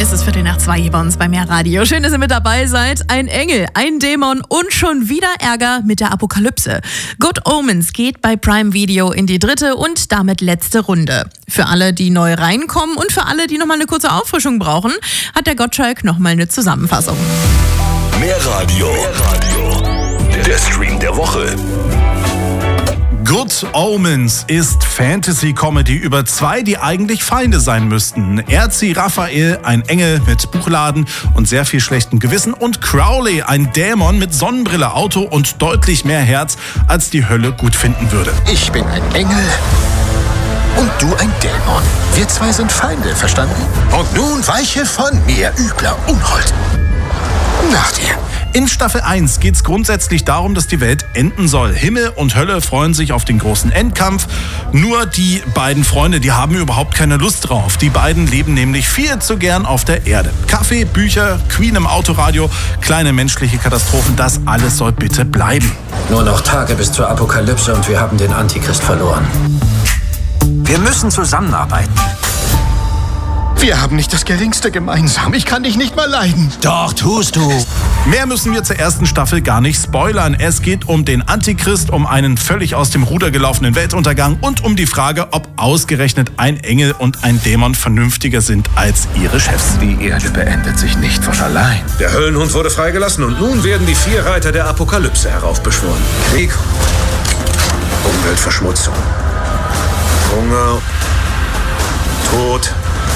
Es ist 1:45 hier bei uns bei Mehr Radio. Schön, dass ihr mit dabei seid. Ein Engel, ein Dämon und schon wieder Ärger mit der Apokalypse. Good Omens geht bei Prime Video in die 3. und damit letzte Runde. Für alle, die neu reinkommen und für alle, die nochmal eine kurze Auffrischung brauchen, hat der Gottschalk nochmal eine Zusammenfassung. Mehr Radio. Der Stream der Woche. Good Omens ist Fantasy-Comedy über zwei, die eigentlich Feinde sein müssten. Erzi Raphael, ein Engel mit Buchladen und sehr viel schlechtem Gewissen, und Crowley, ein Dämon mit Sonnenbrille, Auto und deutlich mehr Herz, als die Hölle gut finden würde. Ich bin ein Engel und du ein Dämon. Wir zwei sind Feinde, verstanden? Und nun weiche von mir, übler Unhold. Nach dir. In Staffel 1 geht es grundsätzlich darum, dass die Welt enden soll. Himmel und Hölle freuen sich auf den großen Endkampf. Nur die beiden Freunde, die haben überhaupt keine Lust drauf. Die beiden leben nämlich viel zu gern auf der Erde. Kaffee, Bücher, Queen im Autoradio, kleine menschliche Katastrophen, das alles soll bitte bleiben. Nur noch Tage bis zur Apokalypse und wir haben den Antichrist verloren. Wir müssen zusammenarbeiten. Wir haben nicht das Geringste gemeinsam. Ich kann dich nicht mal leiden. Doch, tust du. Mehr müssen wir zur ersten Staffel gar nicht spoilern. Es geht um den Antichrist, um einen völlig aus dem Ruder gelaufenen Weltuntergang und um die Frage, ob ausgerechnet ein Engel und ein Dämon vernünftiger sind als ihre Chefs. Die Erde beendet sich nicht von allein. Der Höllenhund wurde freigelassen und nun werden die 4 Reiter der Apokalypse heraufbeschworen. Krieg, Umweltverschmutzung, Hunger, Tod.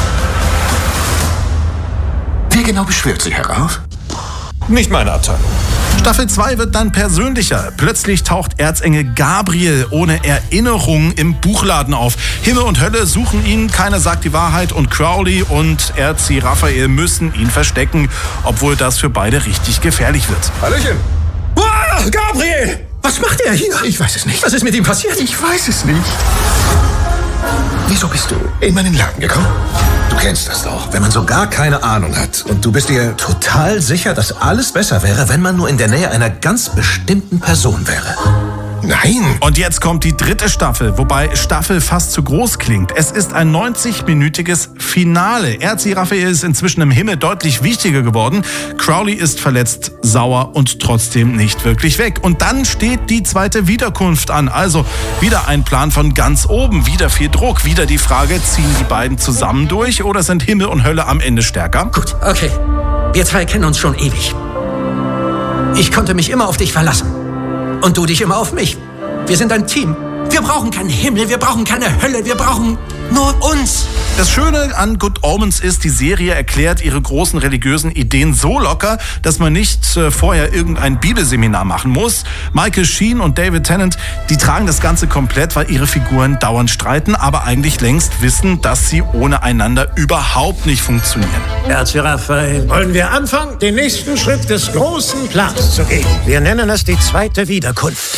Wer genau beschwört sie herauf? Nicht meine Abteilung. Staffel 2 wird dann persönlicher. Plötzlich taucht Erzengel Gabriel ohne Erinnerung im Buchladen auf. Himmel und Hölle suchen ihn, keiner sagt die Wahrheit und Crowley und Erzi Raphael müssen ihn verstecken, obwohl das für beide richtig gefährlich wird. Hallöchen. Ah, Gabriel! Was macht er hier? Ich weiß es nicht. Was ist mit ihm passiert? Ich weiß es nicht. Wieso bist du in meinen Laden gekommen? Du kennst das doch. Wenn man so gar keine Ahnung hat und du bist dir total sicher, dass alles besser wäre, wenn man nur in der Nähe einer ganz bestimmten Person wäre. Nein. Und jetzt kommt die 3. Staffel, wobei Staffel fast zu groß klingt. Es ist ein 90-minütiges Finale. Erzi Raphael ist inzwischen im Himmel deutlich wichtiger geworden. Crowley ist verletzt, sauer und trotzdem nicht wirklich weg. Und dann steht die 2. Wiederkunft an. Also wieder ein Plan von ganz oben, wieder viel Druck, wieder die Frage, ziehen die beiden zusammen durch oder sind Himmel und Hölle am Ende stärker? Gut, okay. Wir zwei kennen uns schon ewig. Ich konnte mich immer auf dich verlassen. Und du dich immer auf mich. Wir sind ein Team. Wir brauchen keinen Himmel, wir brauchen keine Hölle, wir brauchen nur uns. Das Schöne an Good Omens ist, die Serie erklärt ihre großen religiösen Ideen so locker, dass man nicht vorher irgendein Bibelseminar machen muss. Michael Sheen und David Tennant, die tragen das Ganze komplett, weil ihre Figuren dauernd streiten, aber eigentlich längst wissen, dass sie ohne einander überhaupt nicht funktionieren. Erzi Raphael. Wollen wir anfangen, den nächsten Schritt des großen Plans zu gehen? Wir nennen es die 2. Wiederkunft.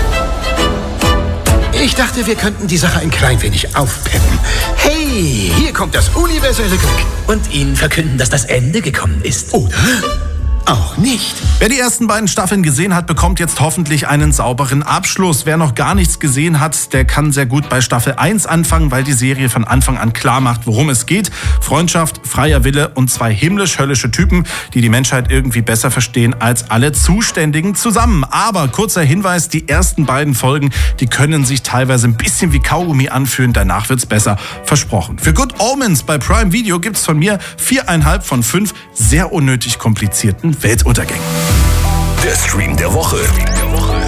Ich dachte, wir könnten die Sache ein klein wenig aufpeppen. Hey, hier kommt das universelle Glück. Und Ihnen verkünden, dass das Ende gekommen ist. Oder auch nicht. Wer die ersten beiden Staffeln gesehen hat, bekommt jetzt hoffentlich einen sauberen Abschluss. Wer noch gar nichts gesehen hat, der kann sehr gut bei Staffel 1 anfangen, weil die Serie von Anfang an klar macht, worum es geht. Freundschaft, freier Wille und 2 himmlisch-höllische Typen, die die Menschheit irgendwie besser verstehen als alle Zuständigen zusammen. Aber kurzer Hinweis, die ersten beiden Folgen, die können sich teilweise ein bisschen wie Kaugummi anfühlen. Danach wird's besser. Versprochen. Für Good Omens bei Prime Video gibt's von mir 4,5 von 5 sehr unnötig komplizierten Weltuntergängen. Der Stream der Woche.